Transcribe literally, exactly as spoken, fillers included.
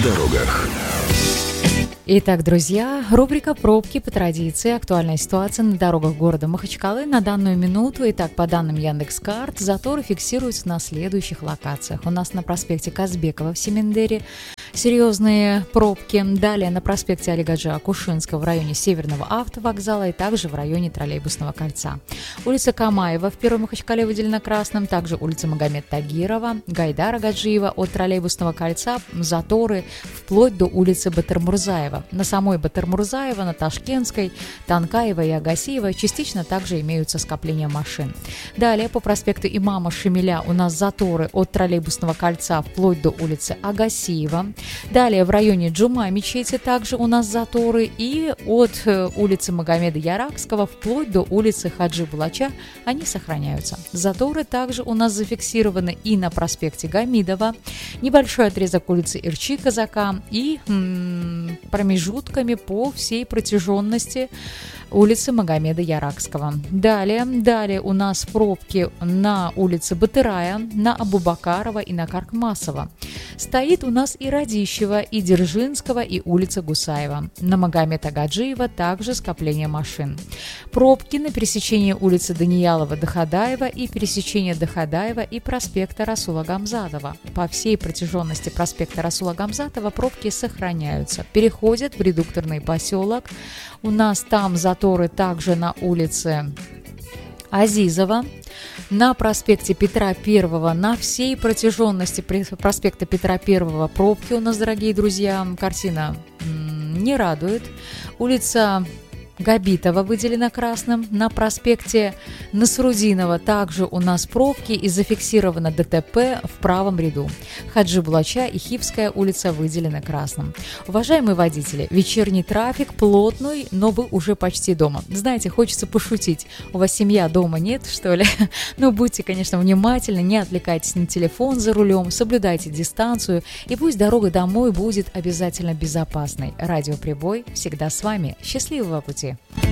дорогах. Итак, друзья, рубрика «Пробки» по традиции. Актуальная ситуация на дорогах города Махачкалы на данную минуту. Итак, по данным Яндекс.Карт, заторы фиксируются на следующих локациях. У нас на проспекте Казбекова в Семендере серьезные пробки. Далее на проспекте Алигаджа Кушинского в районе Северного автовокзала и также в районе Троллейбусного кольца. Улица Камаева в Первом Махачкале выделена красным. Также улица Магомед Тагирова, Гайдара Гаджиева от Троллейбусного кольца. Заторы вплоть до улицы Батырмурзаева. На самой Батырмурзаева, на Ташкентской, Танкаева и Агасиева частично также имеются скопления машин. Далее по проспекту Имама Шамиля у нас заторы от Троллейбусного кольца вплоть до улицы Агасиева. Далее в районе Джума мечети также у нас заторы, и от улицы Магомеда Яракского вплоть до улицы Хаджи Булача они сохраняются. Заторы также у нас зафиксированы и на проспекте Гамидова, небольшой отрезок улицы Ирчи-Казака и м- промежутками по всей протяженности улицы Магомеда Яракского. Далее, далее у нас пробки на улице Батырая, на Абубакарова и на Каркмасова. Стоит у нас и Радищева, и Дзержинского, и улица Гусаева. На Магомеда Гаджиева также скопление машин. Пробки на пересечении улицы Даниялова-Доходаева и пересечения Доходаева и проспекта Расула Гамзатова. По всей протяженности проспекта Расула Гамзатова пробки сохраняются. Переходят в редукторный поселок. У нас там заторы также на улице Азизова, на проспекте Петра Первого, на всей протяженности проспекта Петра Первого пробки у нас, дорогие друзья, картина м- не радует. Улица Габитова выделена красным. На проспекте Насрудинова также у нас пробки и зафиксировано ДТП в правом ряду. Хаджи Булача и Хивская улица выделены красным. Уважаемые водители, вечерний трафик плотный, но вы уже почти дома. Знаете, хочется пошутить. У вас семья дома нет, что ли? Ну, будьте, конечно, внимательны, не отвлекайтесь на телефон за рулем, соблюдайте дистанцию, и пусть дорога домой будет обязательно безопасной. Радио Прибой всегда с вами. Счастливого пути!